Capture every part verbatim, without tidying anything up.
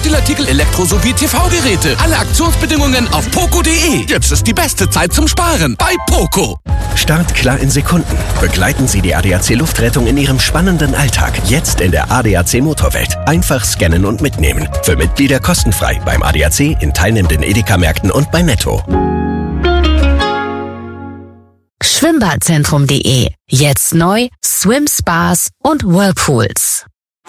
Sportartikel, Elektro- sowie T V-Geräte. Alle Aktionsbedingungen auf poco punkt de. Jetzt ist die beste Zeit zum Sparen bei Poco. Start klar in Sekunden. Begleiten Sie die A D A C Luftrettung in Ihrem spannenden Alltag. Jetzt in der A D A C Motorwelt. Einfach scannen und mitnehmen. Für Mitglieder kostenfrei beim A D A C, in teilnehmenden Edeka-Märkten und bei Netto. Schwimmbadzentrum punkt de. Jetzt neu Swim Spas und Whirlpools.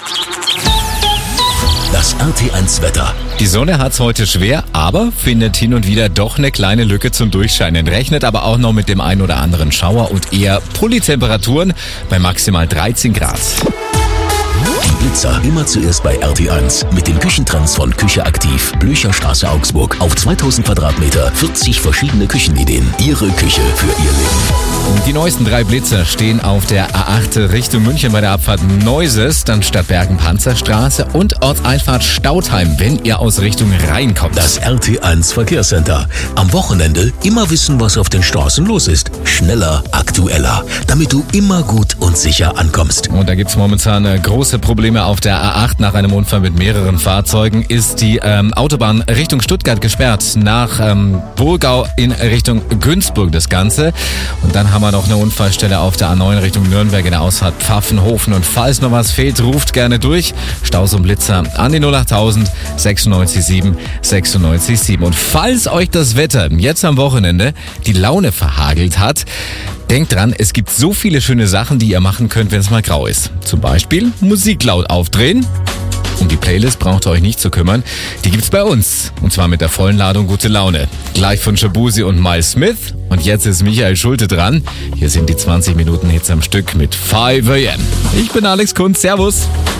Das R T eins Wetter. Die Sonne hat's heute schwer, aber findet hin und wieder doch eine kleine Lücke zum Durchscheinen. Rechnet aber auch noch mit dem einen oder anderen Schauer und eher Pulli-Temperaturen bei maximal dreizehn Grad. Die Blitzer immer zuerst bei R T eins. Mit dem Küchentrends von Küche aktiv. Blücherstraße, Augsburg. Auf zweitausend Quadratmeter, vierzig verschiedene Küchenideen. Ihre Küche für Ihr Leben. Die neuesten drei Blitzer stehen auf der A acht Richtung München bei der Abfahrt Neuses, dann Stadtbergen Panzerstraße und Ortseinfahrt Stautheim, wenn ihr aus Richtung Rhein kommt. Das R T eins Verkehrscenter. Am Wochenende immer wissen, was auf den Straßen los ist. Schneller, aktueller, damit du immer gut und sicher ankommst. Und da gibt's momentan äh, große Probleme auf der A acht. Nach einem Unfall mit mehreren Fahrzeugen ist die ähm, Autobahn Richtung Stuttgart gesperrt. Nach ähm, Burgau in Richtung Günzburg das Ganze. Und dann haben wir noch eine Unfallstelle auf der A neun Richtung Nürnberg in der Ausfahrt Pfaffenhofen. Und falls noch was fehlt, ruft gerne durch. Staus und Blitzer an die null achttausend sechsundneunzig sieben sechsundneunzig sieben. Und falls euch das Wetter jetzt am Wochenende die Laune verhagelt hat, denkt dran, es gibt so viele schöne Sachen, die ihr machen könnt, wenn es mal grau ist. Zum Beispiel Musik laut aufdrehen. Um die Playlist braucht ihr euch nicht zu kümmern. Die gibt's bei uns. Und zwar mit der vollen Ladung gute Laune. Gleich von Shabuzi und Miles Smith. Und jetzt ist Michael Schulte dran. Hier sind die zwanzig Minuten Hits am Stück mit fünf a m. Ich bin Alex Kunz. Servus.